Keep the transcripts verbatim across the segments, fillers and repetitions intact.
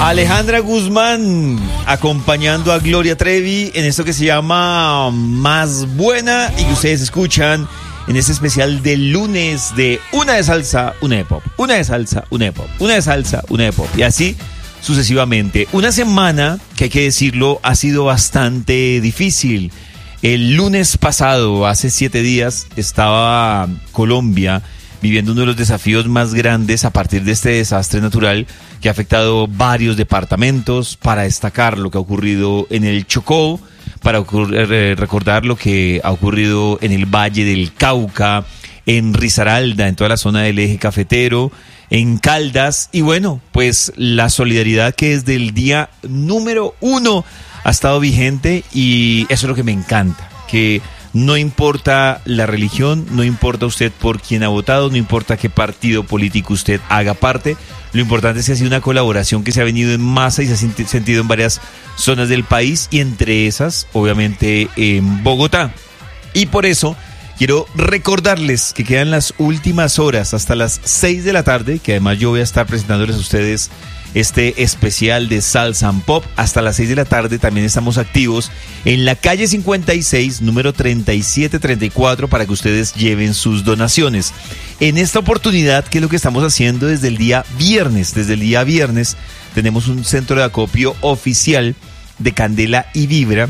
Alejandra Guzmán acompañando a Gloria Trevi en esto que se llama Más Buena y que ustedes escuchan en este especial del lunes de una de salsa, una de pop, una de salsa, una de pop, una de salsa, una de pop y así sucesivamente. Una semana que hay que decirlo ha sido bastante difícil. El lunes pasado, hace siete días, estaba Colombia viviendo uno de los desafíos más grandes a partir de este desastre natural que ha afectado varios departamentos. Para destacar lo que ha ocurrido en el Chocó, para ocurrir, recordar lo que ha ocurrido en el Valle del Cauca, en Risaralda, en toda la zona del eje cafetero, en Caldas, y bueno, pues la solidaridad que desde el día número uno ha estado vigente, y eso es lo que me encanta, que no importa la religión, no importa usted por quién ha votado, no importa qué partido político usted haga parte, lo importante es que ha sido una colaboración que se ha venido en masa y se ha sentido en varias zonas del país, y entre esas, obviamente, en Bogotá. Y por eso quiero recordarles que quedan las últimas horas hasta las seis de la tarde, que además yo voy a estar presentándoles a ustedes este especial de Salsa and Pop. Hasta las seis de la tarde también estamos activos en la calle cincuenta y seis, número treinta y siete treinta y cuatro, para que ustedes lleven sus donaciones. En esta oportunidad, ¿qué es lo que estamos haciendo desde el día viernes? Desde el día viernes tenemos un centro de acopio oficial de Candela y Vibra,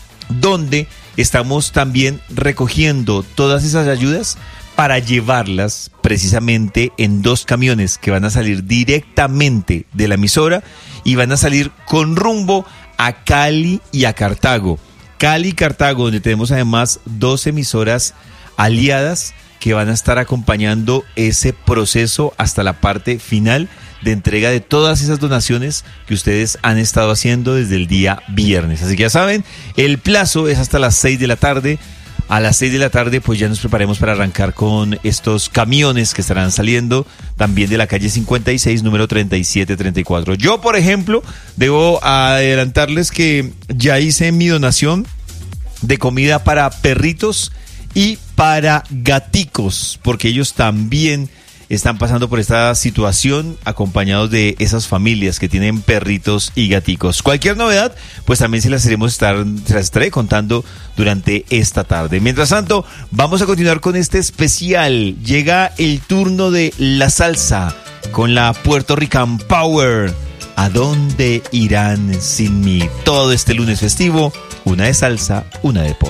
donde estamos también recogiendo todas esas ayudas para llevarlas precisamente en dos camiones que van a salir directamente de la emisora y van a salir con rumbo a Cali y a Cartago. Cali y Cartago, donde tenemos además dos emisoras aliadas que van a estar acompañando ese proceso hasta la parte final de entrega de todas esas donaciones que ustedes han estado haciendo desde el día viernes. Así que ya saben, el plazo es hasta las seis de la tarde. A las seis de la tarde pues ya nos preparemos para arrancar con estos camiones que estarán saliendo también de la calle cincuenta y seis, número treinta y siete treinta y cuatro. Yo, por ejemplo, debo adelantarles que ya hice mi donación de comida para perritos y para gaticos, porque ellos también están pasando por esta situación acompañados de esas familias que tienen perritos y gaticos. Cualquier novedad, pues también se las haremos estar, se las estaré contando durante esta tarde. Mientras tanto, vamos a continuar con este especial. Llega el turno de la salsa con la Puerto Rican Power. ¿A dónde irán sin mí? Todo este lunes festivo, una de salsa, una de pop.